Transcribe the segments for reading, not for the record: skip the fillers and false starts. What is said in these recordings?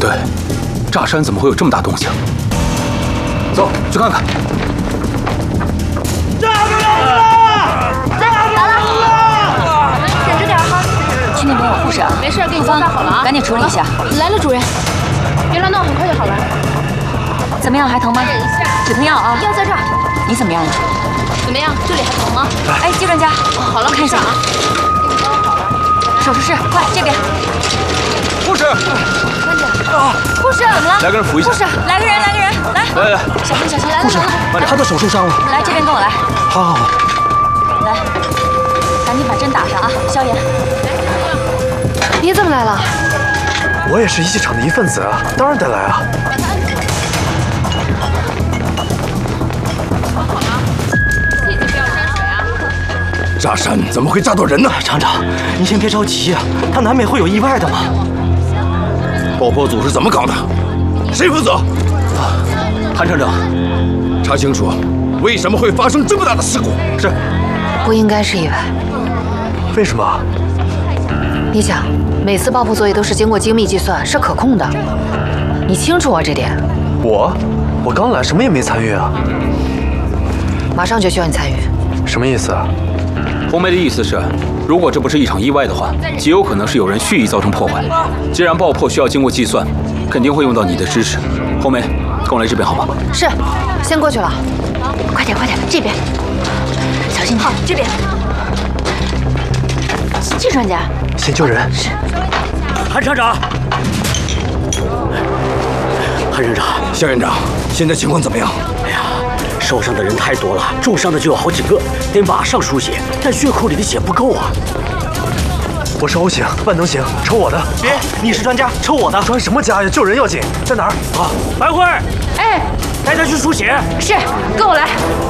对，炸山怎么会有这么大动静？走，去看看。 炸出来了！炸了！ 忍着点哈。去那边有护士啊。没事，给你包扎好了啊。赶紧处理一下。来了，主任。别乱弄，很快就好了。怎么样？还疼吗？忍一下。止疼药啊。药在这儿。你怎么样了？怎么样？这里还疼吗？哎，季专家。好了，看一下啊。手术室，快这边。 护士。 护士，怎么了？ 来个人扶一下。 护士，来个人，来。小心，来了。护士， 他的手受伤了。 来这边跟我来。 好。 来，赶紧把针打上啊，消炎。 你怎么来了？ 我也是医场的一份子啊，当然得来啊。 炸山怎么会炸到人呢？ 厂长，您先别着急啊，他难免会有意外的嘛。 爆破组是怎么搞的？谁负责？ 韩厂长， 查清楚，为什么会发生这么大的事故？ 是。 不应该是意外。 为什么？ 你想，每次爆破作业都是经过精密计算，是可控的。你清楚啊这点？ 我刚来，什么也没参与啊。 马上就需要你参与。 什么意思啊？ 红梅的意思是，如果这不是一场意外的话，极有可能是有人蓄意造成破坏。既然爆破需要经过计算，肯定会用到你的支持。红梅，跟我来这边好吗？ 是，先过去了。快点，这边，小心点。好，这边。季专家， 先救人。 是。 韩厂长，韩院长， 肖院长，现在情况怎么样？ 哎呀，受伤的人太多了，重伤的就有好几个，得马上输血，但血库里的血不够啊。我是 O 型，万能型，抽我的。别，你是专家，抽我的。专什么家呀？救人要紧，在哪儿？啊，白慧， 哎， 带他去输血。 是，跟我来。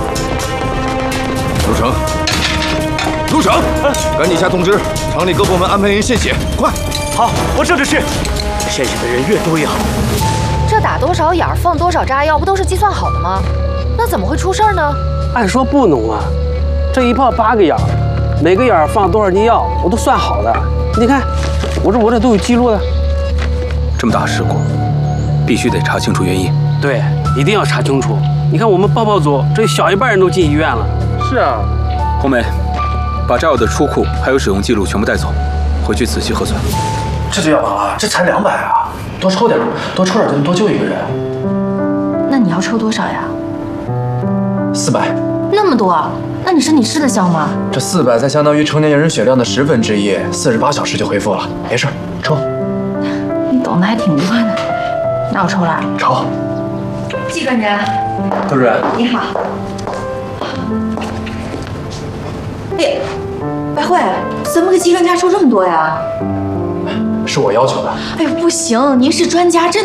陆成，赶紧下通知，厂里各部门安排人献血，快！ 好，我这就去。献血的人越多越好。 这打多少眼放多少炸药，不都是计算好的吗？那怎么会出事儿呢？ 按说不能啊，这一炮8个眼，每个眼放多少斤药，我都算好的。你看，我这都有记录的。 这么大事故，必须得查清楚原因。 对，一定要查清楚。你看我们爆破组这小一半人都进医院了。是啊。 红梅，把炸药的出库还有使用记录全部带走，回去仔细核算。 这就要完了，这才200啊！多抽点就能多救一个人。 那你要抽多少呀 ？400。 那么多？那你身体吃得消吗？ 这400才相当于成年人血量的1/10，48小时就恢复了。没事，抽。 你懂得还挺快的。那我抽了。 抽。 季专家。 杜主任。 你好。哎，白慧，怎么给季专家抽这么多呀？ 是我要求的。 哎呦，不行，您是专家，真的。